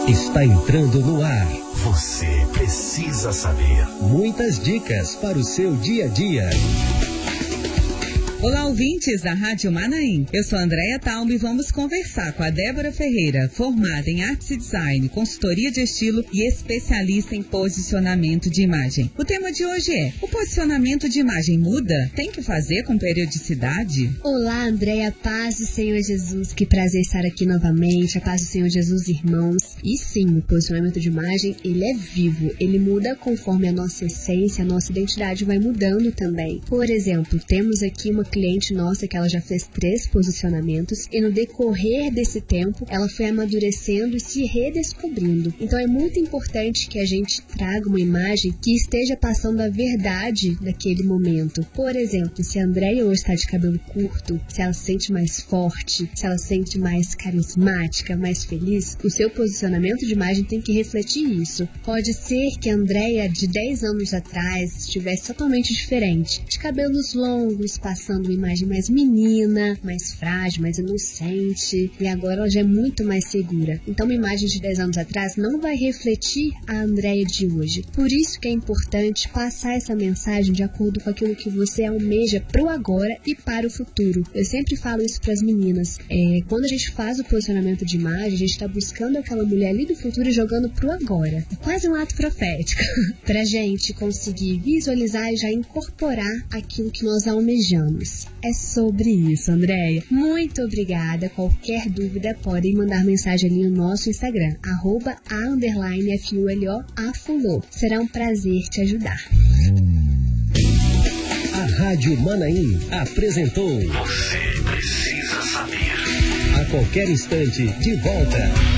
está entrando no ar. Você precisa saber. Muitas dicas para o seu dia a dia. Olá, ouvintes da Rádio Manaim. Eu sou a Andréia Talma e vamos conversar com a Débora Ferreira, formada em Artes e Design, consultoria de estilo e especialista em posicionamento de imagem. O tema de hoje é: o posicionamento de imagem muda? Tem que fazer com periodicidade? Olá, Andréia, paz do Senhor Jesus. Que prazer estar aqui novamente. A paz do Senhor Jesus, irmãos. E sim, o posicionamento de imagem, ele é vivo. Ele muda conforme a nossa essência, a nossa identidade vai mudando também. Por exemplo, temos aqui uma cliente nossa que ela já fez 3 posicionamentos e no decorrer desse tempo ela foi amadurecendo e se redescobrindo. Então é muito importante que a gente traga uma imagem que esteja passando a verdade daquele momento. Por exemplo, se a Andréia hoje está de cabelo curto, se ela se sente mais forte, se ela se sente mais carismática, mais feliz, o seu posicionamento de imagem tem que refletir isso. Pode ser que a Andréia de 10 anos atrás estivesse totalmente diferente, de cabelos longos, passando uma imagem mais menina, mais frágil, mais inocente, e agora ela já é muito mais segura. Então uma imagem de 10 anos atrás não vai refletir a Andréia de hoje. Por isso que é importante passar essa mensagem de acordo com aquilo que você almeja pro agora e para o futuro. Eu sempre falo isso para as meninas. Quando a gente faz o posicionamento de imagem, a gente está buscando aquela mulher ali do futuro e jogando pro agora. É quase um ato profético pra gente conseguir visualizar e já incorporar aquilo que nós almejamos. É sobre isso, Andréia. Muito obrigada. Qualquer dúvida, podem mandar mensagem ali no nosso Instagram, @a_FULO. Será um prazer te ajudar. A Rádio Manaim apresentou Você precisa saber. A qualquer instante, de volta.